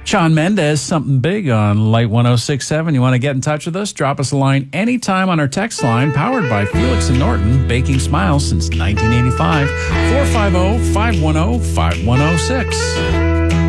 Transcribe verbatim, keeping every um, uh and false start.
Shawn Mendes, Something Big on Light one oh six point seven. You want to get in touch with us? Drop us a line anytime on our text line, powered by Felix and Norton, baking smiles since nineteen eighty-five. four five zero, five one zero, five one zero six.